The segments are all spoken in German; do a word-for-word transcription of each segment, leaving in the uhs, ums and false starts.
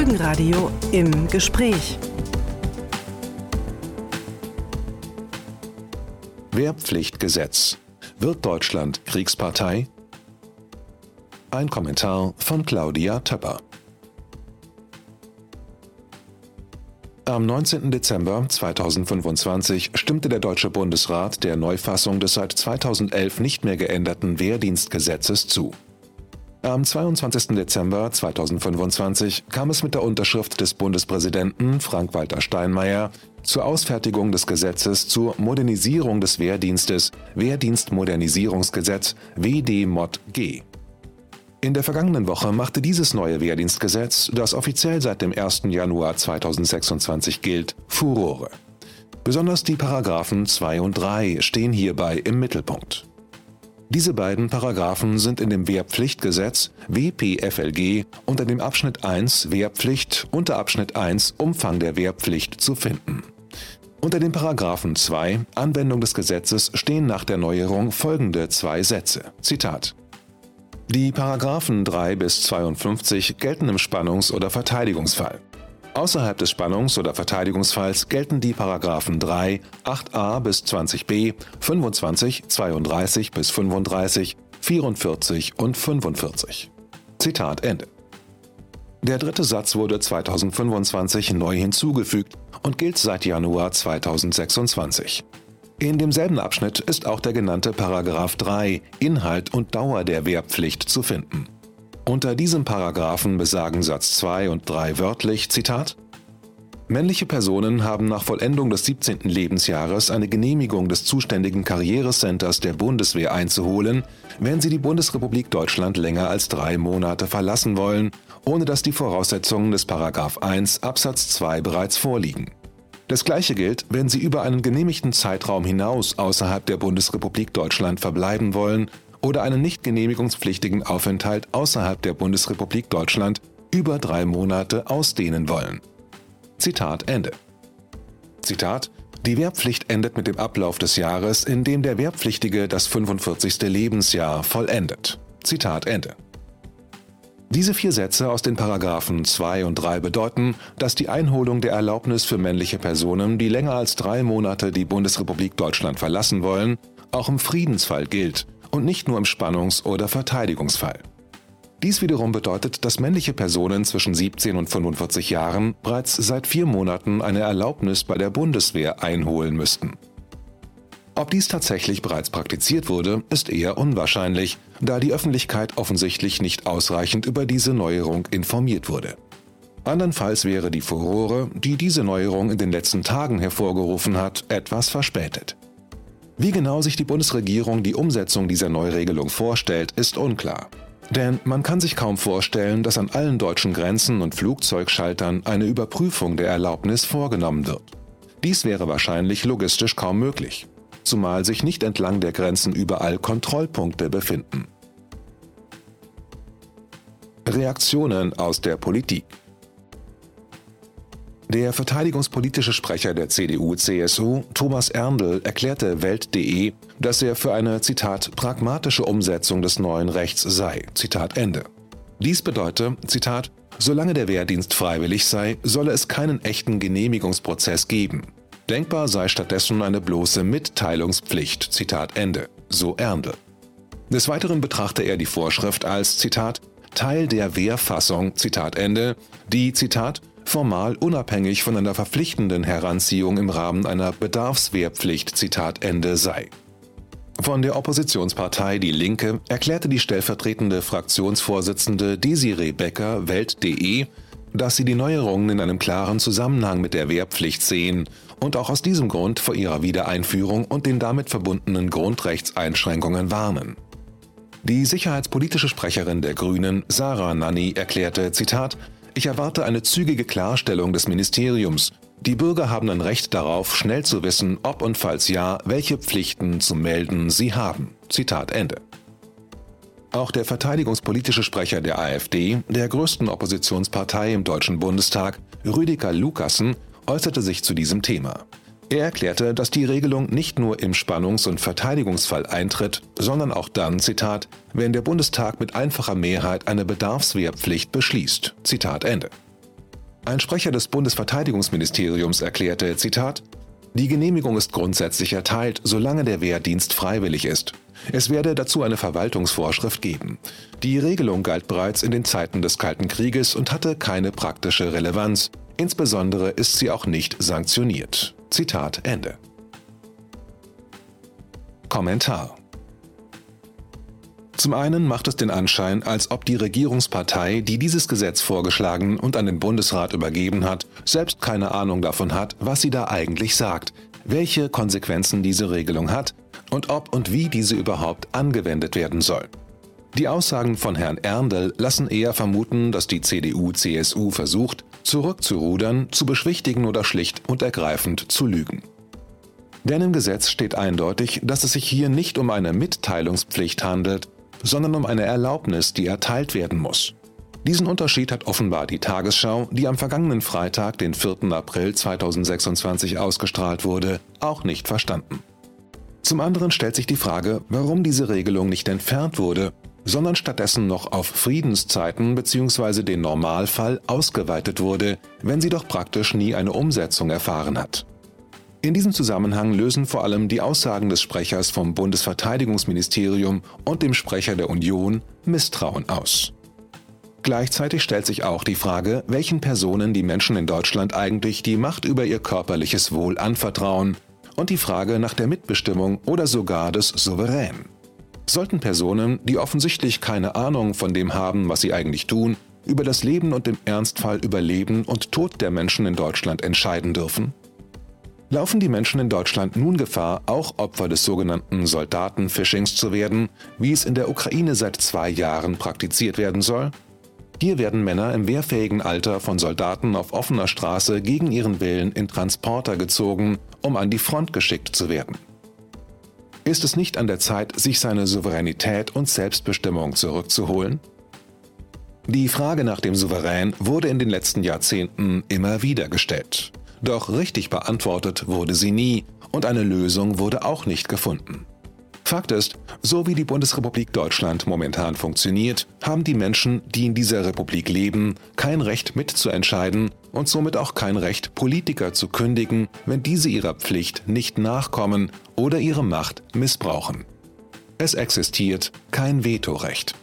Rügenradio im Gespräch. Wehrpflichtgesetz. Wird Deutschland Kriegspartei? Ein Kommentar von Claudia Töpper. Am neunzehnten Dezember zweitausendfünfundzwanzig stimmte der Deutsche Bundesrat der Neufassung des seit zweitausendelf nicht mehr geänderten Wehrdienstgesetzes zu. Am zweiundzwanzigsten Dezember zweitausendfünfundzwanzig kam es mit der Unterschrift des Bundespräsidenten Frank-Walter Steinmeier zur Ausfertigung des Gesetzes zur Modernisierung des Wehrdienstes, Wehrdienstmodernisierungsgesetz W D Mod G. In der vergangenen Woche machte dieses neue Wehrdienstgesetz, das offiziell seit dem ersten Januar zweitausendsechsundzwanzig gilt, Furore. Besonders die Paragraphen zwei und drei stehen hierbei im Mittelpunkt. Diese beiden Paragraphen sind in dem Wehrpflichtgesetz W P F L G unter dem Abschnitt eins Wehrpflicht unter Abschnitt eins Umfang der Wehrpflicht zu finden. Unter den Paragraphen zwei Anwendung des Gesetzes stehen nach der Neuerung folgende zwei Sätze. Zitat: Die Paragraphen drei bis zweiundfünfzig gelten im Spannungs- oder Verteidigungsfall. Außerhalb des Spannungs- oder Verteidigungsfalls gelten die Paragraphen drei, acht a bis zwanzig b, fünfundzwanzig, zweiunddreißig bis fünfunddreißig, vierundvierzig und fünfundvierzig. Zitat Ende. Der dritte Satz wurde zweitausendfünfundzwanzig neu hinzugefügt und gilt seit Januar zweitausendsechsundzwanzig. In demselben Abschnitt ist auch der genannte Paragraph drei Inhalt und Dauer der Wehrpflicht zu finden. Unter diesem Paragraphen besagen Satz zwei und drei wörtlich, Zitat: Männliche Personen haben nach Vollendung des siebzehnten Lebensjahres eine Genehmigung des zuständigen Karrierecenters der Bundeswehr einzuholen, wenn sie die Bundesrepublik Deutschland länger als drei Monate verlassen wollen, ohne dass die Voraussetzungen des Paragraph eins Absatz zwei bereits vorliegen. Das Gleiche gilt, wenn sie über einen genehmigten Zeitraum hinaus außerhalb der Bundesrepublik Deutschland verbleiben wollen oder einen nicht genehmigungspflichtigen Aufenthalt außerhalb der Bundesrepublik Deutschland über drei Monate ausdehnen wollen. Zitat Ende. Zitat: Die Wehrpflicht endet mit dem Ablauf des Jahres, in dem der Wehrpflichtige das fünfundvierzigste Lebensjahr vollendet. Zitat Ende. Diese vier Sätze aus den Paragraphen zwei und drei bedeuten, dass die Einholung der Erlaubnis für männliche Personen, die länger als drei Monate die Bundesrepublik Deutschland verlassen wollen, auch im Friedensfall gilt und nicht nur im Spannungs- oder Verteidigungsfall. Dies wiederum bedeutet, dass männliche Personen zwischen siebzehn und fünfundvierzig Jahren bereits seit vier Monaten eine Erlaubnis bei der Bundeswehr einholen müssten. Ob dies tatsächlich bereits praktiziert wurde, ist eher unwahrscheinlich, da die Öffentlichkeit offensichtlich nicht ausreichend über diese Neuerung informiert wurde. Andernfalls wäre die Furore, die diese Neuerung in den letzten Tagen hervorgerufen hat, etwas verspätet. Wie genau sich die Bundesregierung die Umsetzung dieser Neuregelung vorstellt, ist unklar. Denn man kann sich kaum vorstellen, dass an allen deutschen Grenzen und Flugzeugschaltern eine Überprüfung der Erlaubnis vorgenommen wird. Dies wäre wahrscheinlich logistisch kaum möglich, zumal sich nicht entlang der Grenzen überall Kontrollpunkte befinden. Reaktionen aus der Politik. Der verteidigungspolitische Sprecher der C D U C S U, Thomas Erndl, erklärte Welt punkt de, dass er für eine, Zitat, pragmatische Umsetzung des neuen Rechts sei. Zitat Ende. Dies bedeute, Zitat, solange der Wehrdienst freiwillig sei, solle es keinen echten Genehmigungsprozess geben. Denkbar sei stattdessen eine bloße Mitteilungspflicht. Zitat Ende. So Erndl. Des Weiteren betrachte er die Vorschrift als, Zitat, Teil der Wehrfassung, Zitat Ende, die, Zitat, formal unabhängig von einer verpflichtenden Heranziehung im Rahmen einer Bedarfswehrpflicht, Zitat Ende, sei. Von der Oppositionspartei Die Linke erklärte die stellvertretende Fraktionsvorsitzende Desiree Becker Welt punkt de, dass sie die Neuerungen in einem klaren Zusammenhang mit der Wehrpflicht sehen und auch aus diesem Grund vor ihrer Wiedereinführung und den damit verbundenen Grundrechtseinschränkungen warnen. Die sicherheitspolitische Sprecherin der Grünen, Sarah Nanni, erklärte, Zitat, Ich erwarte eine zügige Klarstellung des Ministeriums. Die Bürger haben ein Recht darauf, schnell zu wissen, ob und falls ja, welche Pflichten zu melden sie haben. Zitat Ende. Auch der verteidigungspolitische Sprecher der AfD, der größten Oppositionspartei im Deutschen Bundestag, Rüdiger Lukassen, äußerte sich zu diesem Thema. Er erklärte, dass die Regelung nicht nur im Spannungs- und Verteidigungsfall eintritt, sondern auch dann, Zitat, wenn der Bundestag mit einfacher Mehrheit eine Bedarfswehrpflicht beschließt. Zitat Ende. Ein Sprecher des Bundesverteidigungsministeriums erklärte, Zitat, die Genehmigung ist grundsätzlich erteilt, solange der Wehrdienst freiwillig ist. Es werde dazu eine Verwaltungsvorschrift geben. Die Regelung galt bereits in den Zeiten des Kalten Krieges und hatte keine praktische Relevanz. Insbesondere ist sie auch nicht sanktioniert. Zitat Ende. Kommentar. Zum einen macht es den Anschein, als ob die Regierungspartei, die dieses Gesetz vorgeschlagen und an den Bundesrat übergeben hat, selbst keine Ahnung davon hat, was sie da eigentlich sagt, welche Konsequenzen diese Regelung hat und ob und wie diese überhaupt angewendet werden soll. Die Aussagen von Herrn Erndl lassen eher vermuten, dass die C D U C S U versucht, zurückzurudern, zu beschwichtigen oder schlicht und ergreifend zu lügen. Denn im Gesetz steht eindeutig, dass es sich hier nicht um eine Mitteilungspflicht handelt, sondern um eine Erlaubnis, die erteilt werden muss. Diesen Unterschied hat offenbar die Tagesschau, die am vergangenen Freitag, den vierten April zweitausendsechsundzwanzig ausgestrahlt wurde, auch nicht verstanden. Zum anderen stellt sich die Frage, warum diese Regelung nicht entfernt wurde, sondern stattdessen noch auf Friedenszeiten bzw. den Normalfall ausgeweitet wurde, wenn sie doch praktisch nie eine Umsetzung erfahren hat. In diesem Zusammenhang lösen vor allem die Aussagen des Sprechers vom Bundesverteidigungsministerium und dem Sprecher der Union Misstrauen aus. Gleichzeitig stellt sich auch die Frage, welchen Personen die Menschen in Deutschland eigentlich die Macht über ihr körperliches Wohl anvertrauen und die Frage nach der Mitbestimmung oder sogar des Souverän. Sollten Personen, die offensichtlich keine Ahnung von dem haben, was sie eigentlich tun, über das Leben und im Ernstfall über Leben und Tod der Menschen in Deutschland entscheiden dürfen? Laufen die Menschen in Deutschland nun Gefahr, auch Opfer des sogenannten Soldatenphishings zu werden, wie es in der Ukraine seit zwei Jahren praktiziert werden soll? Hier werden Männer im wehrfähigen Alter von Soldaten auf offener Straße gegen ihren Willen in Transporter gezogen, um an die Front geschickt zu werden. Ist es nicht an der Zeit, sich seine Souveränität und Selbstbestimmung zurückzuholen? Die Frage nach dem Souverän wurde in den letzten Jahrzehnten immer wieder gestellt. Doch richtig beantwortet wurde sie nie und eine Lösung wurde auch nicht gefunden. Fakt ist, so wie die Bundesrepublik Deutschland momentan funktioniert, haben die Menschen, die in dieser Republik leben, kein Recht mitzuentscheiden und somit auch kein Recht, Politiker zu kündigen, wenn diese ihrer Pflicht nicht nachkommen oder ihre Macht missbrauchen. Es existiert kein Vetorecht.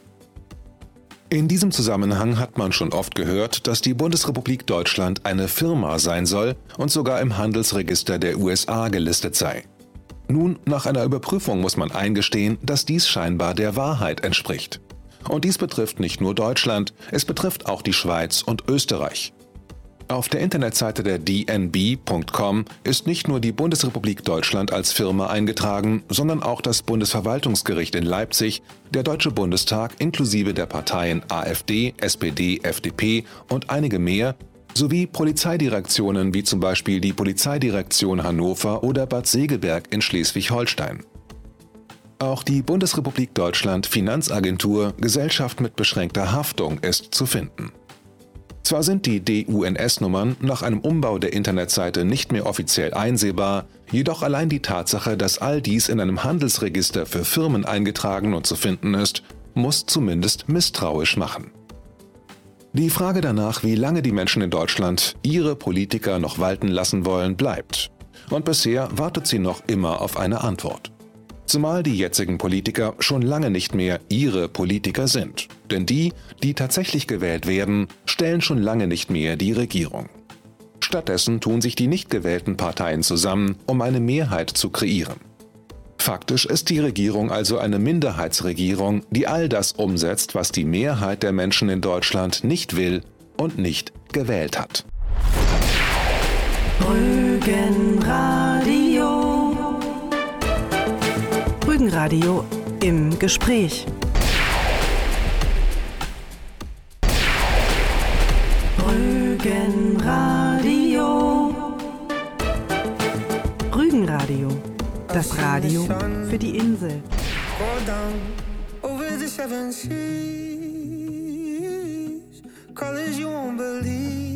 In diesem Zusammenhang hat man schon oft gehört, dass die Bundesrepublik Deutschland eine Firma sein soll und sogar im Handelsregister der U S A gelistet sei. Nun, nach einer Überprüfung muss man eingestehen, dass dies scheinbar der Wahrheit entspricht. Und dies betrifft nicht nur Deutschland, es betrifft auch die Schweiz und Österreich. Auf der Internetseite der D N B Punkt com ist nicht nur die Bundesrepublik Deutschland als Firma eingetragen, sondern auch das Bundesverwaltungsgericht in Leipzig, der Deutsche Bundestag inklusive der Parteien AfD, S P D, F D P und einige mehr, sowie Polizeidirektionen wie zum Beispiel die Polizeidirektion Hannover oder Bad Segeberg in Schleswig-Holstein. Auch die Bundesrepublik Deutschland Finanzagentur Gesellschaft mit beschränkter Haftung ist zu finden. Zwar sind die D U N S-Nummern nach einem Umbau der Internetseite nicht mehr offiziell einsehbar, jedoch allein die Tatsache, dass all dies in einem Handelsregister für Firmen eingetragen und zu finden ist, muss zumindest misstrauisch machen. Die Frage danach, wie lange die Menschen in Deutschland ihre Politiker noch walten lassen wollen, bleibt. Und bisher wartet sie noch immer auf eine Antwort. Zumal die jetzigen Politiker schon lange nicht mehr ihre Politiker sind. Denn die, die tatsächlich gewählt werden, stellen schon lange nicht mehr die Regierung. Stattdessen tun sich die nicht gewählten Parteien zusammen, um eine Mehrheit zu kreieren. Faktisch ist die Regierung also eine Minderheitsregierung, die all das umsetzt, was die Mehrheit der Menschen in Deutschland nicht will und nicht gewählt hat. Rügenradio. Rügenradio im Gespräch. Rügenradio. Rügenradio. Das Radio für die Insel. Colors you won't believe.